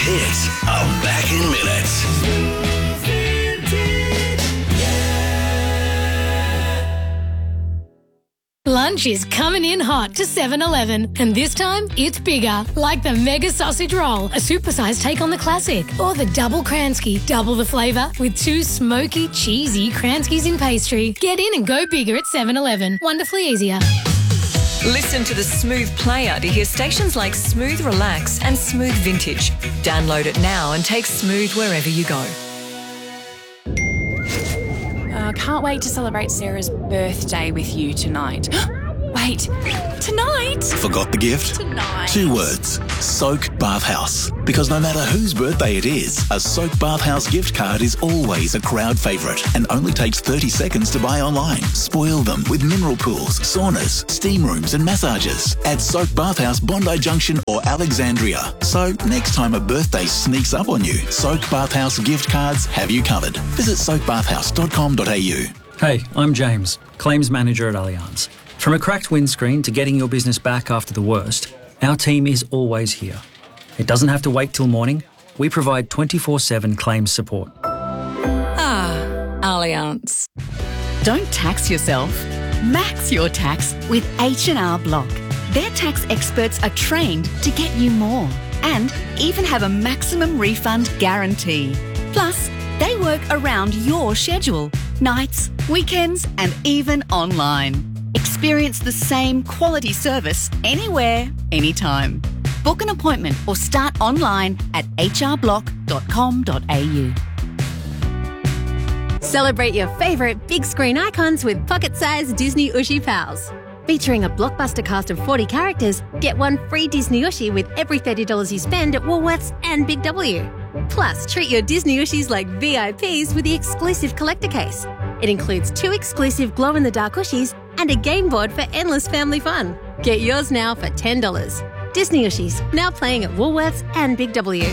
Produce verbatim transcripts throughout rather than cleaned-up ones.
hits are back in minutes. Lunch is coming in hot to seven eleven, and this time it's bigger, like the Mega Sausage Roll, a supersized take on the classic, or the Double Kransky, double the flavour with two smoky, cheesy Kranskys in pastry. Get in and go bigger at seven eleven. Wonderfully easier. Listen to the Smooth Player to hear stations like Smooth Relax and Smooth Vintage. Download it now and take Smooth wherever you go. Uh, can't wait to celebrate Sarah's birthday with you tonight. Wait, tonight? Forgot the gift? Tonight. Two words. Soak Bathhouse. Because no matter whose birthday it is, a Soak Bathhouse gift card is always a crowd favourite and only takes thirty seconds to buy online. Spoil them with mineral pools, saunas, steam rooms and massages at Soak Bathhouse, Bondi Junction or Alexandria. So next time a birthday sneaks up on you, Soak Bathhouse gift cards have you covered. Visit soak bathhouse dot com dot a u. Hey, I'm James, Claims Manager at Allianz. From a cracked windscreen to getting your business back after the worst, our team is always here. It doesn't have to wait till morning. We provide twenty-four seven claims support. Ah, Allianz. Don't tax yourself. Max your tax with H and R Block. Their tax experts are trained to get you more and even have a maximum refund guarantee. Plus, they work around your schedule, nights, weekends and even online. Experience the same quality service anywhere, anytime. Book an appointment or start online at h r block dot com dot a u. Celebrate your favourite big screen icons with pocket-sized Disney Ushi Pals. Featuring a blockbuster cast of forty characters, get one free Disney Ushi with every thirty dollars you spend at Woolworths and Big W. Plus, treat your Disney Ushis like V I Ps with the exclusive collector case. It includes two exclusive glow-in-the-dark Ushis and a game board for endless family fun. Get yours now for ten dollars. Disney Ushis, now playing at Woolworths and Big W.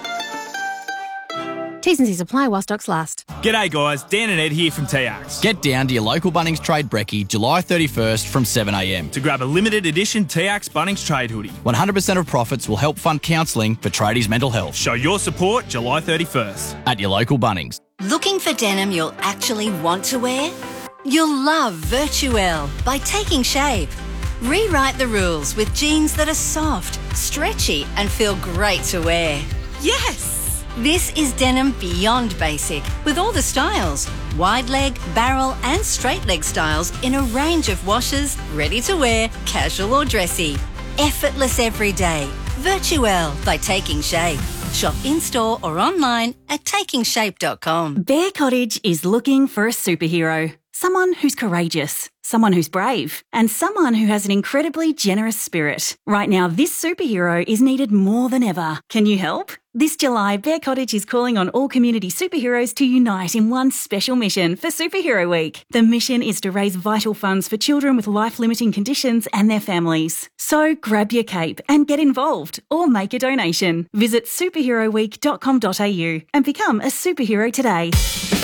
T's and C's apply while stocks last. G'day guys, Dan and Ed here from T X. Get down to your local Bunnings Trade Brekkie July thirty-first from seven a m to grab a limited edition T X Bunnings Trade hoodie. one hundred percent of profits will help fund counselling for tradies' mental health. Show your support July thirty-first. At your local Bunnings. Looking for denim you'll actually want to wear? You'll love Virtuelle by Taking Shape. Rewrite the rules with jeans that are soft, stretchy and feel great to wear. Yes! This is denim beyond basic with all the styles. Wide leg, barrel and straight leg styles in a range of washes, ready to wear, casual or dressy. Effortless every day. Virtuelle by Taking Shape. Shop in-store or online at taking shape dot com. Bear Cottage is looking for a superhero. Someone who's courageous, someone who's brave, and someone who has an incredibly generous spirit. Right now, this superhero is needed more than ever. Can you help? This July, Bear Cottage is calling on all community superheroes to unite in one special mission for Superhero Week. The mission is to raise vital funds for children with life-limiting conditions and their families. So grab your cape and get involved or make a donation. Visit superhero week dot com dot a u and become a superhero today.